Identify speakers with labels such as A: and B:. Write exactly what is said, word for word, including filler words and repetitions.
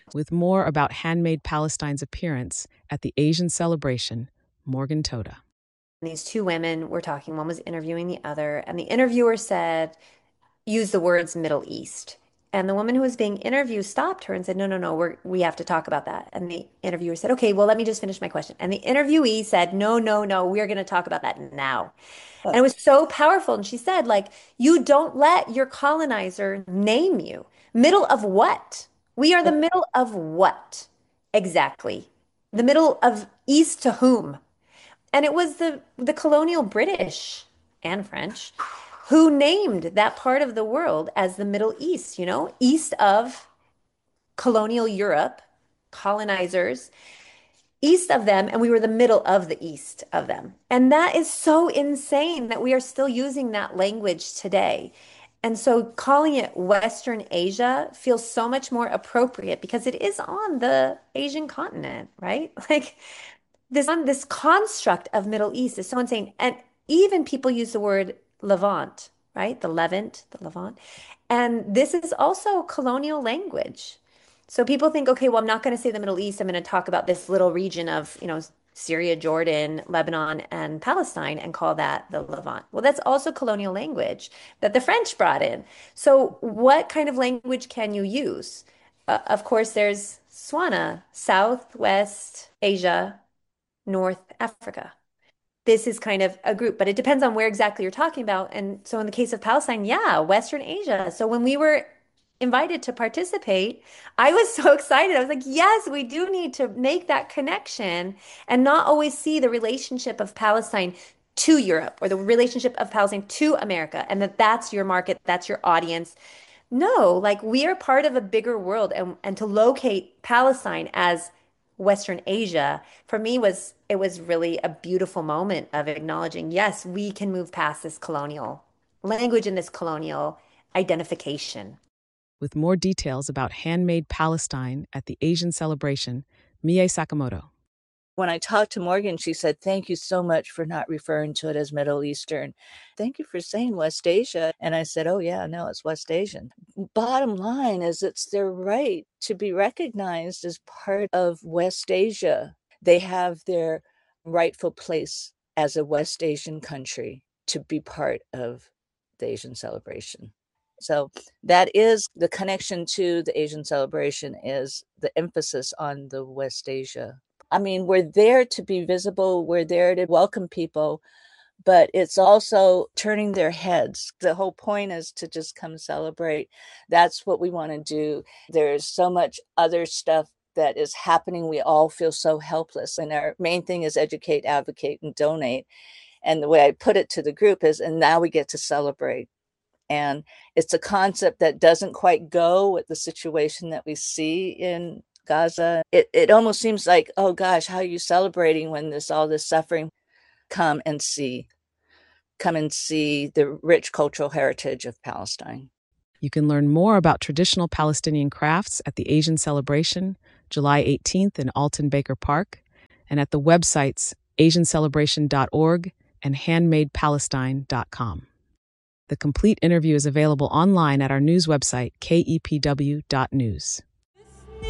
A: With more about Handmade Palestine's appearance at the Asian celebration, Morgan Toda.
B: These two women were talking, one was interviewing the other, and the interviewer said, use the words Middle East. And the woman who was being interviewed stopped her and said, no, no, no, we're, we have to talk about that. And the interviewer said, okay, well, let me just finish my question. And the interviewee said, no, no, no, we're going to talk about that now. And it was so powerful. And she said, like, you don't let your colonizer name you. Middle of what? We are the middle of what? Exactly. The middle of east to whom? And it was the the colonial British and French who named that part of the world as the Middle East, you know, east of colonial Europe, colonizers, east of them, and we were the middle of the east of them. And that is so insane that we are still using that language today. And so calling it Western Asia feels so much more appropriate because it is on the Asian continent, right? Like this on this construct of Middle East is so insane. And even people use the word Levant, right? The Levant, the Levant. And this is also colonial language. So people think, okay, well, I'm not going to say the Middle East. I'm going to talk about this little region of, you know, Syria, Jordan, Lebanon, and Palestine and call that the Levant. Well, that's also colonial language that the French brought in. So what kind of language can you use? Uh, of course, there's SWANA, Southwest Asia, North Africa. This is kind of a group, but it depends on where exactly you're talking about. And so in the case of Palestine, yeah, Western Asia. So when we were invited to participate, I was so excited. I was like, yes, we do need to make that connection and not always see the relationship of Palestine to Europe or the relationship of Palestine to America and that that's your market, that's your audience. No, like we are part of a bigger world and and to locate Palestine as Western Asia for me was it was really a beautiful moment of acknowledging, yes, we can move past this colonial language and this colonial identification.
A: With more details about Handmade Palestine at the Asian celebration, Mie Sakamoto.
C: When I talked to Morgan, she said, thank you so much for not referring to it as Middle Eastern. Thank you for saying West Asia. And I said, oh, yeah, no, it's West Asian. Bottom line is it's their right to be recognized as part of West Asia. They have their rightful place as a West Asian country to be part of the Asian celebration. So that is the connection to the Asian celebration is the emphasis on the West Asia. I mean, we're there to be visible. We're there to welcome people, but it's also turning their heads. The whole point is to just come celebrate. That's what we want to do. There's so much other stuff that is happening. We all feel so helpless. And our main thing is educate, advocate, and donate. And the way I put it to the group is, and now we get to celebrate. And it's a concept that doesn't quite go with the situation that we see in Gaza. It it almost seems like, oh gosh, how are you celebrating when there's all this suffering? Come and see. Come and see the rich cultural heritage of Palestine.
A: You can learn more about traditional Palestinian crafts at the Asian celebration, July eighteenth in Alton Baker Park, and at the websites asian celebration dot org and handmade palestine dot com. The complete interview is available online at our news website, k e p w dot news.